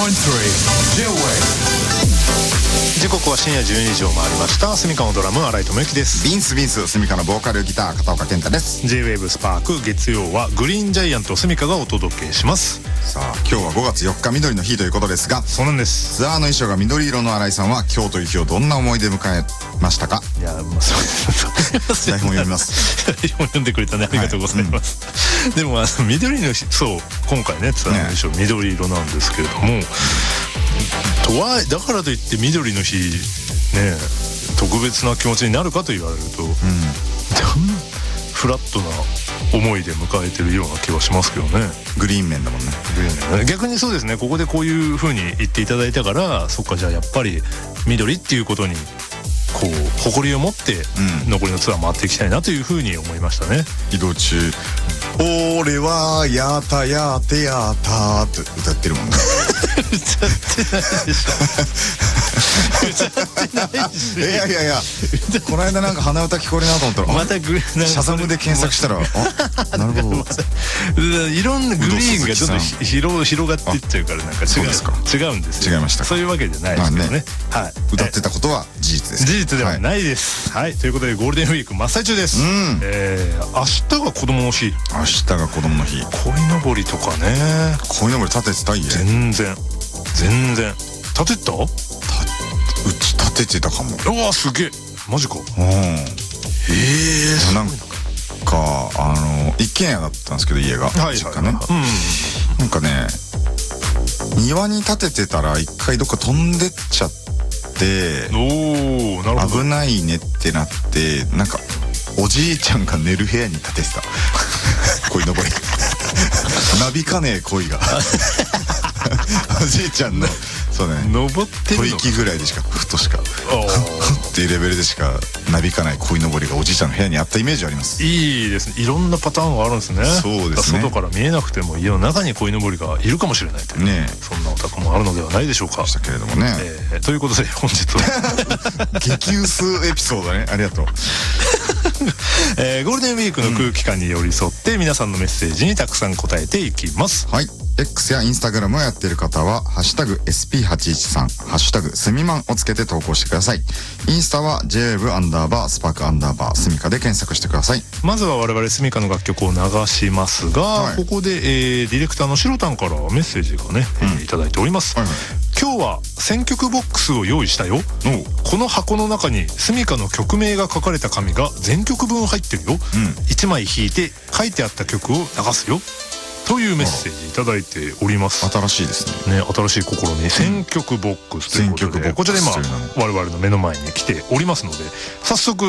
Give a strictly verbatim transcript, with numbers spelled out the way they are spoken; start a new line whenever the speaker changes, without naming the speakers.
時刻は深夜じゅうにじを回りました。スミカのドラム新井智之です。
ビンスビンススミカのボーカルギター片岡健太です。
J-ウェーブ スパーク月曜はグリーンジャイアントスミカがお届けします。
さあ今日はごがつよっか緑の日ということですが、
そうなんです。
ツアーの衣装が緑色の新井さんは今日という日をどんな思いで迎えましたか？
いや、まあ、そう
台本読みます
台本読んでくれたね、ありがとうございます、はいうん、でもあの緑の日、そう今回ねツアーの衣装緑色なんですけれども、ね、とはだからといって緑の日ね特別な気持ちになるかと言われると、うん、フラットな思いで迎えてるような気はしますけどね。
グリーン面だもんね。
グリーン面、逆にそうですね。ここでこういう風に言っていただいたから、そっかじゃあやっぱり緑っていうことにこう誇りを持って残りのツアー回っていきたいなという風に思いましたね、
うん、移動中、うん、俺はやったやってやったって歌ってるもんね
歌ってないでしょ歌ってないでしょ。
いやいやいやこの間なんか鼻歌聞こえるなと思ったらまたグシャザムで検索したらあなるほど
いろんなグリーンがちょっと広広がっていっちゃうからなんか違う違うんですよ。
違いましたか。
そういうわけじゃないですけどね、まあね、はい、
歌ってたことは事実です。
事実ではないです、はい、はい、ということでゴールデンウィーク真っ最中です、うん、えー、明日が子供の日。
明日が子供の日。
鯉のぼりとかね。
鯉のぼり立ててた家。
全然全然立てた？たう
ち立ててたかも。
うわすげえマジか。うん
へえ。なんかあの一軒家だったんですけど家が、はい、実家ね、うん、なんかね庭に立ててたら一回どっか飛んでっちゃっておなるほど危ないねってなってなんかおじいちゃんが寝る部屋に立ててた鯉のぼりなびかねえ鯉がおじいちゃんのそうね
登ってるの
吐息ぐらいでしかふとしかっていうレベルでしかなびかない鯉のぼりがおじいちゃんの部屋にあったイメージあります。
いいですね。いろんなパターンがあるんですね。
そうですね。
外から見えなくても家の中に鯉のぼりがいるかもしれないというね、そんなお宅もあるのではないでしょうか。
したけれどもね、
えー、ということで本日は
激薄エピソードねありがとう
えー、ゴールデンウィークの空気感に寄り添って皆さんのメッセージにたくさん答えていきます。
はい、X やインスタグラムをやっている方はハッシュタグ エスピーはちいちさん ハッシュタグスミマンをつけて投稿してください。インスタは ジェイウェーブ アンダーバースパークアンダーバースミカで検索してください。
まずは我々スミカの楽曲を流しますが、はい、ここで、えー、ディレクターのシロタンからメッセージがね、うん、えー、いただいております、はいはい、今日は選曲ボックスを用意したよ。この箱の中にスミカの曲名が書かれた紙が全曲分入ってるよ、うん、いちまい引いて書いてあった曲を流すよというメッセージいただいております。
新しいですね。
ね、新しい試み、選曲ボックスということで、こちら今我々の目の前に来ておりますので、早速